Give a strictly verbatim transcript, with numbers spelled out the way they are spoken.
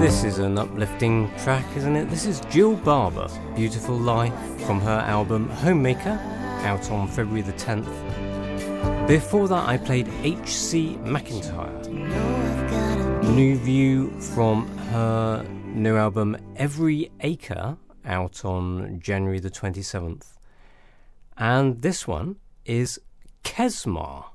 This is an uplifting track, isn't it? This is Jill Barber, Beautiful Life, from her album Homemaker, out on February the tenth. Before that, I played H C McIntyre, New View, from her new album Every Acre, out on January the twenty-seventh. And this one is Kesmar.